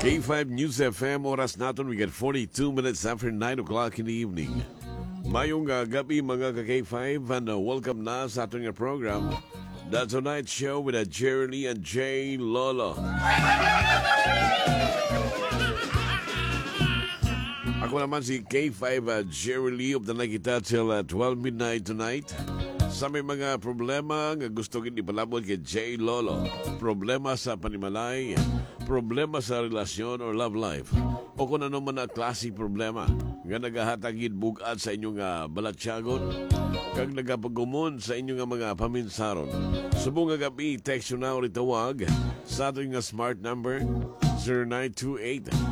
K5 News FM, oras natin, we get 42 minutes after 9 o'clock in the evening. Mayong gabi mga ka-K5 and welcome na sa ating program, The Tonight Show with Jerry Lee and Jay Lolo. Ako naman si K5 Jerry Lee of the Nakita till 12 midnight tonight. Sa may mga problema nga gusto kong ipalabot kay Jay Lolo, problema sa panimalay, problema sa relasyon or love life, o kung ano man na klaseng problema nga nagahatagid bugad sa inyong balatsyagon, kag nagapagumon sa inyong mga paminsaron. Subong nga gabi, text yun na o ritawag sa ating smart number 0928